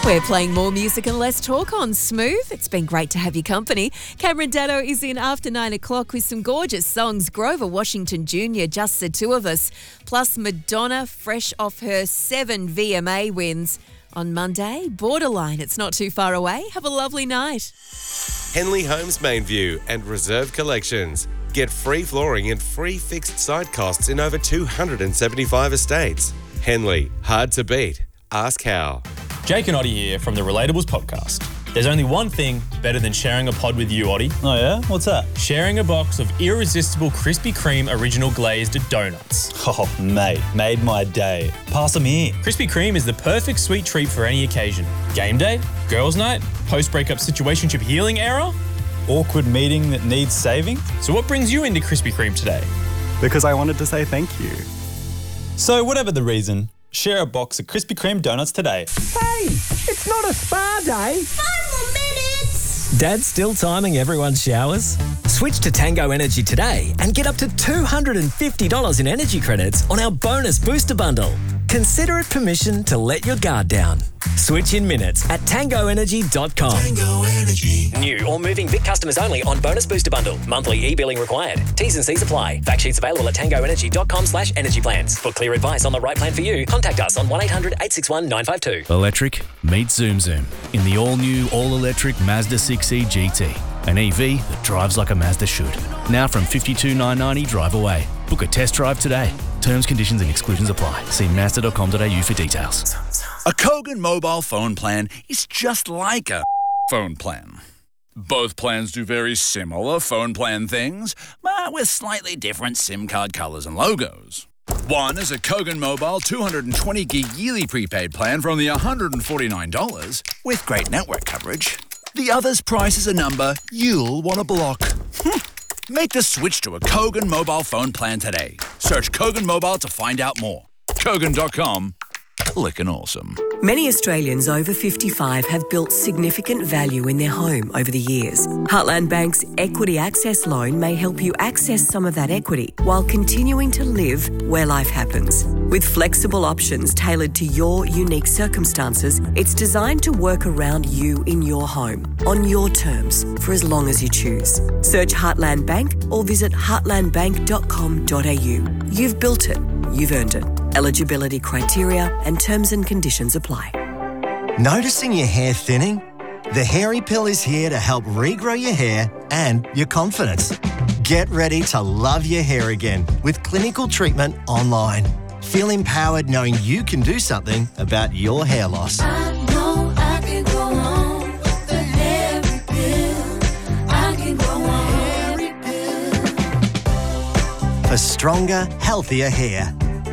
We're playing more music and less talk on Smooth. It's been great to have your company. Cameron Daddo is in after 9 o'clock with some gorgeous songs. Grover Washington Jr., Just the Two of Us. Plus Madonna, fresh off her 7 VMA wins. On Monday, Borderline. It's not too far away. Have a lovely night. Henley Homes Main View and Reserve Collections. Get free flooring and free fixed site costs in over 275 estates. Henley, hard to beat. Ask how. Jake and Oddie here from the Relatables podcast. There's only one thing better than sharing a pod with you, Oddie. Oh yeah? What's that? Sharing a box of irresistible Krispy Kreme original glazed donuts. Oh, mate, made my day. Pass them here. Krispy Kreme is the perfect sweet treat for any occasion. Game day, girls' night, post-breakup situationship healing era. Awkward meeting that needs saving. So what brings you into Krispy Kreme today? Because I wanted to say thank you. So whatever the reason, share a box of Krispy Kreme donuts today. Hey, it's not a spa day. 5 more minutes. Dad's still timing everyone's showers? Switch to Tango Energy today and get up to $250 in energy credits on our bonus booster bundle. Consider it permission to let your guard down. Switch in minutes at tangoenergy.com. Tango Energy. New or moving Vic customers only on bonus booster bundle. Monthly e-billing required. T's and C's apply. Fact sheets available at tangoenergy.com/energy plans. For clear advice on the right plan for you, contact us on 1-800-861-952. Electric, meet Zoom Zoom in the all-new, all-electric Mazda 6e GT. An EV that drives like a Mazda should. Now from $52,990 drive away. Book a test drive today. Terms, conditions and exclusions apply. See mazda.com.au for details. A Kogan mobile phone plan is just like a phone plan. Both plans do very similar phone plan things, but with slightly different SIM card colours and logos. One is a Kogan Mobile 220 gig yearly prepaid plan for only $149 with great network coverage. The other's price is a number you'll want to block. Make the switch to a Kogan mobile phone plan today. Search Kogan Mobile to find out more. Kogan.com. Clickin' awesome. Many Australians over 55 have built significant value in their home over the years. Heartland Bank's Equity Access Loan may help you access some of that equity while continuing to live where life happens. With flexible options tailored to your unique circumstances, it's designed to work around you in your home, on your terms, for as long as you choose. Search Heartland Bank or visit heartlandbank.com.au. You've built it. You've earned it. Eligibility criteria and terms and conditions apply. Noticing your hair thinning? The Hairy Pill is here to help regrow your hair and your confidence. Get ready to love your hair again with clinical treatment online. Feel empowered knowing you can do something about your hair loss. I know I can go on with the Hairy Pill. I can go on. Hairy Pill. For stronger, healthier hair.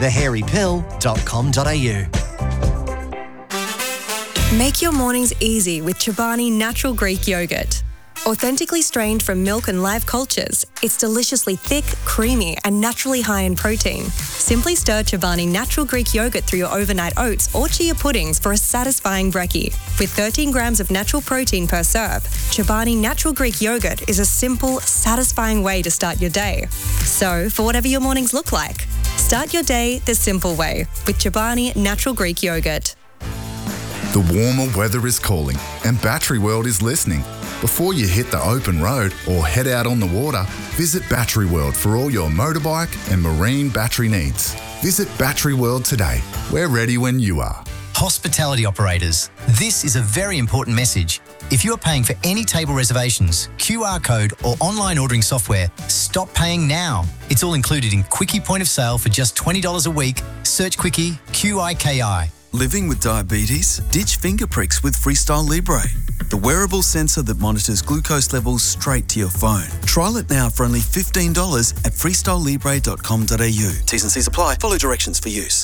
thehairypill.com.au. Make your mornings easy with Chobani Natural Greek Yogurt. Authentically strained from milk and live cultures, it's deliciously thick, creamy, and naturally high in protein. Simply stir Chobani Natural Greek Yogurt through your overnight oats or chia puddings for a satisfying brekkie. With 13 grams of natural protein per serve, Chobani Natural Greek Yogurt is a simple, satisfying way to start your day. So, for whatever your mornings look like, start your day the simple way with Chobani Natural Greek Yogurt. The warmer weather is calling and Battery World is listening. Before you hit the open road or head out on the water, visit Battery World for all your motorbike and marine battery needs. Visit Battery World today. We're ready when you are. Hospitality operators, this is a very important message. If you are paying for any table reservations, QR code or online ordering software, stop paying now. It's all included in Quickie Point of Sale for just $20 a week. Search Quickie, QIKI. Living with diabetes? Ditch finger pricks with Freestyle Libre, the wearable sensor that monitors glucose levels straight to your phone. Trial it now for only $15 at freestylelibre.com.au. T's and C's apply. Follow directions for use.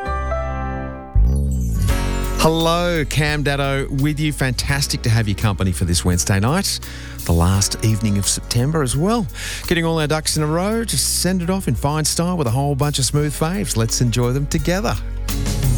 Hello, Cam Daddo with you. Fantastic to have your company for this Wednesday night. The last evening of September as well. Getting all our ducks in a row, just send it off in fine style with a whole bunch of smooth faves. Let's enjoy them together.